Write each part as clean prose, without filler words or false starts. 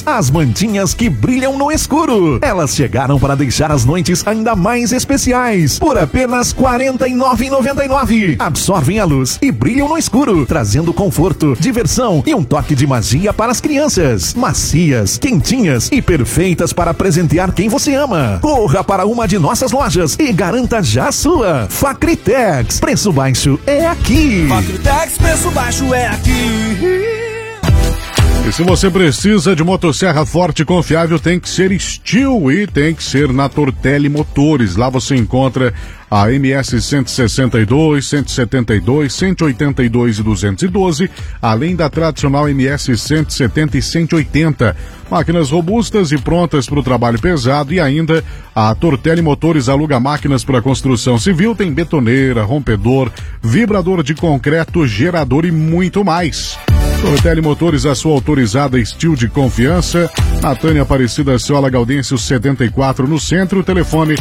as mantinhas que brilham no escuro. Elas chegaram para deixar as noites ainda mais especiais, por apenas R$ 49,99. Absorvem a luz e brilham no escuro, trazendo conforto, diversão e um toque de magia para as crianças. Macias, quentinhas e perfeitas para presentear quem você ama. Corra para uma de nossas lojas e garanta já a sua. Facritex, preço baixo é aqui. Facritex, preço baixo é aqui. E se você precisa de motosserra forte e confiável, tem que ser Steel e tem que ser na Tortelli Motores. Lá você encontra a MS 162, 172, 182 e 212, além da tradicional MS 170 e 180. Máquinas robustas e prontas para o trabalho pesado, e ainda a Tortelli Motores aluga máquinas para construção civil, tem betoneira, rompedor, vibrador de concreto, gerador e muito mais. Tortelli Motores, a sua autorizada Steel de confiança. Na Tânia Aparecida Ciola Gaudêncio 74 no centro, telefone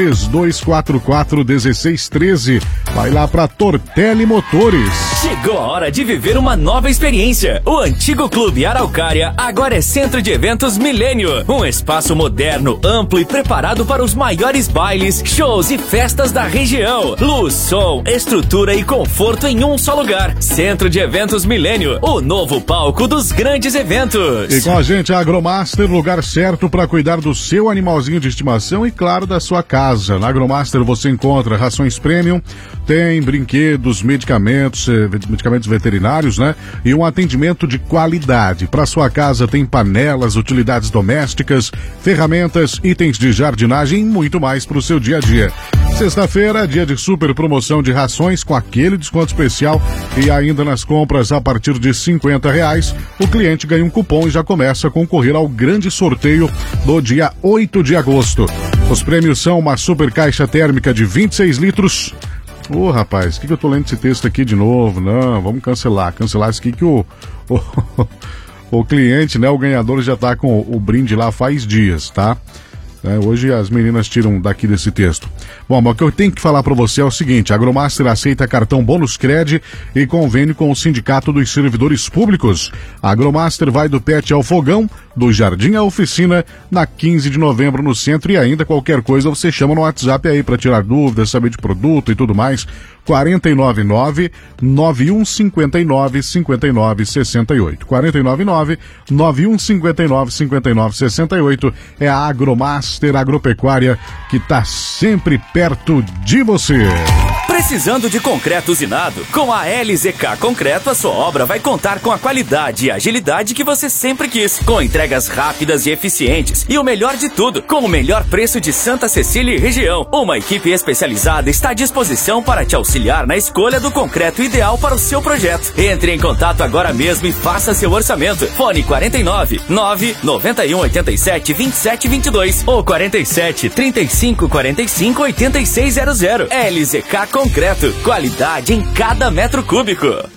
3244-1613. Vai lá pra Tortelli Motores. Chegou a hora de viver uma nova experiência. O antigo Clube Araucária agora é Centro de Eventos Milênio. Um espaço moderno, amplo e preparado para os maiores bailes, shows e festas da região. Luz, som, estrutura e conforto em um só lugar. Centro de Eventos Milênio, o novo palco dos grandes eventos. E com a gente a Agromaster, lugar certo para cuidar do seu animalzinho de estimação e, claro, da sua casa. Na Agromaster você encontra rações premium, tem brinquedos, medicamentos veterinários, né? E um atendimento de qualidade. Para sua casa tem panelas, utilidades domésticas, ferramentas, itens de jardinagem e muito mais para o seu dia a dia. Sexta-feira, dia de super promoção de rações com aquele desconto especial, e ainda nas compras a partir de R$50, o cliente ganha um cupom e já começa a concorrer ao grande sorteio do dia 8 de agosto. Os prêmios são uma super caixa térmica de 26 litros. Ô, rapaz, o que eu tô lendo esse texto aqui de novo? Não, vamos cancelar isso aqui que o cliente, né, o ganhador já tá com o brinde lá faz dias, tá? Hoje as meninas tiram daqui desse texto. Bom, mas o que eu tenho que falar para você é o seguinte: a Agromaster aceita cartão Bônus Cred e convênio com o Sindicato dos Servidores Públicos. A Agromaster vai do pet ao fogão, do jardim à oficina, na 15 de novembro no centro, e ainda qualquer coisa você chama no WhatsApp aí para tirar dúvidas, saber de produto e tudo mais. 499-9159-5968. 499-9159-5968 é a Agromaster Agropecuária, que tá sempre perto de você. Precisando de concreto usinado? Com a LZK Concreto, a sua obra vai contar com a qualidade e agilidade que você sempre quis, com entregas rápidas e eficientes, e o melhor de tudo, com o melhor preço de Santa Cecília e região. Uma equipe especializada está à disposição para te auxiliar na escolha do concreto ideal para o seu projeto. Entre em contato agora mesmo e faça seu orçamento. Fone 49 991 87 27 22 ou 47 35 45 8600. LZK Concreto, qualidade em cada metro cúbico.